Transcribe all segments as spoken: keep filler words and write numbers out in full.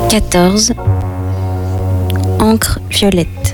quatorze. Encre violette.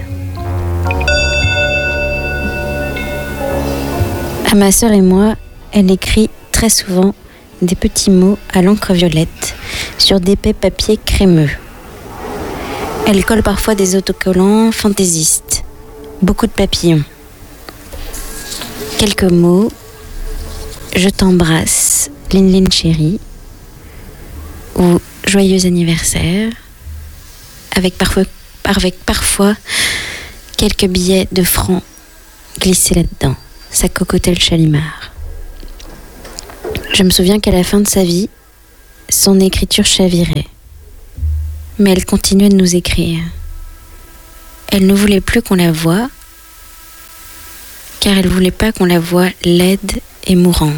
À ma sœur et moi, elle écrit très souvent des petits mots à l'encre violette sur d'épais papiers crémeux. Elle colle parfois des autocollants fantaisistes, beaucoup de papillons. Quelques mots: je t'embrasse, Lin Lin chérie, ou joyeux anniversaire, avec parfois, avec parfois quelques billets de francs glissés là-dedans, sa cocotelle Chalimard. Je me souviens qu'à la fin de sa vie, son écriture chavirait. Mais elle continuait de nous écrire. Elle ne voulait plus qu'on la voie, car elle ne voulait pas qu'on la voie laide et mourante.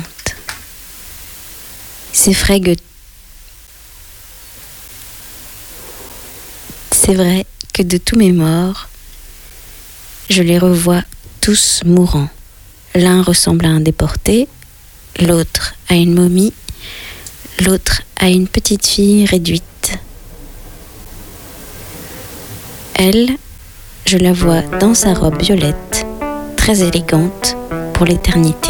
C'est vrai que c'est vrai que de tous mes morts, je les revois tous mourants. L'un ressemble à un déporté, l'autre à une momie, l'autre à une petite fille réduite. Elle, je la vois dans sa robe violette, très élégante pour l'éternité.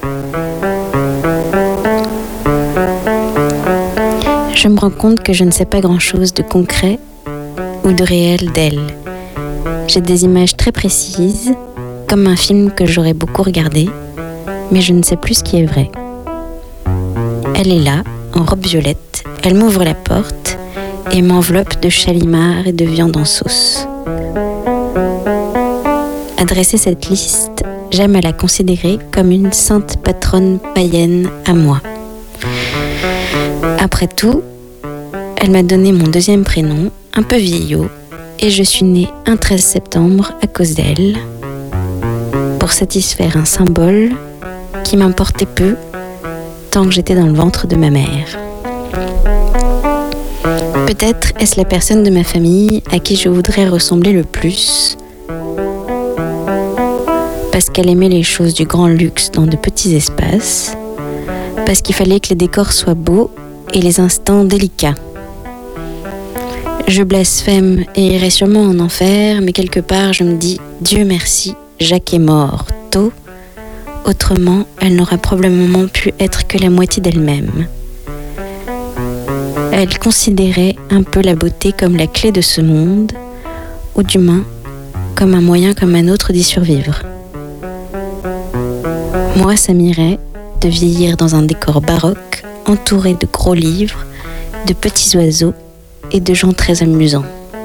Je me rends compte que je ne sais pas grand-chose de concret ou de réel d'elle. J'ai des images très précises, comme un film que j'aurais beaucoup regardé, mais je ne sais plus ce qui est vrai. Elle est là, en robe violette, elle m'ouvre la porte et m'enveloppe de Chalimard et de viande en sauce. À dresser cette liste, j'aime à la considérer comme une sainte patronne païenne à moi. Après tout, elle m'a donné mon deuxième prénom, un peu vieillot, et je suis née un treize septembre à cause d'elle, pour satisfaire un symbole qui m'importait peu tant que j'étais dans le ventre de ma mère. Peut-être est-ce la personne de ma famille à qui je voudrais ressembler le plus, parce qu'elle aimait les choses du grand luxe dans de petits espaces, parce qu'il fallait que les décors soient beaux et les instants délicats. Je blasphème et irai sûrement en enfer, mais quelque part je me dis « Dieu merci, Jacques est mort tôt, autrement elle n'aura probablement pu être que la moitié d'elle-même. » Elle considérait un peu la beauté comme la clé de ce monde, ou du moins comme un moyen comme un autre d'y survivre. Moi, ça m'irait de vieillir dans un décor baroque, entouré de gros livres, de petits oiseaux et de gens très amusants.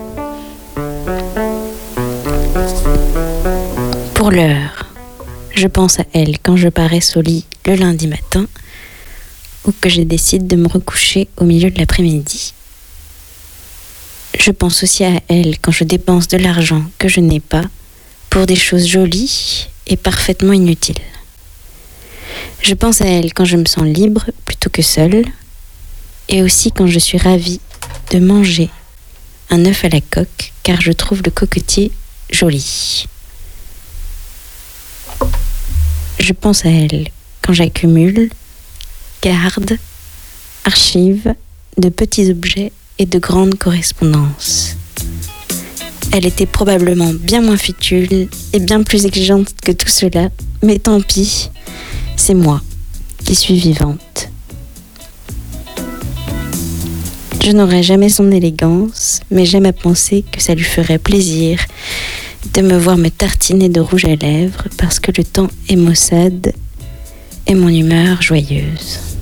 Pour l'heure, je pense à elle quand je paraisse au lit le lundi matin ou que je décide de me recoucher au milieu de l'après-midi. Je pense aussi à elle quand je dépense de l'argent que je n'ai pas pour des choses jolies et parfaitement inutiles. Je pense à elle quand je me sens libre plutôt que seule, et aussi quand je suis ravie de manger un œuf à la coque car je trouve le coquetier joli. Je pense à elle quand j'accumule, garde, archive de petits objets et de grandes correspondances. Elle était probablement bien moins futile et bien plus exigeante que tout cela, mais tant pis, c'est moi qui suis vivante. Je n'aurai jamais son élégance, mais j'aime à penser que ça lui ferait plaisir de me voir me tartiner de rouge à lèvres parce que le temps est maussade et mon humeur joyeuse.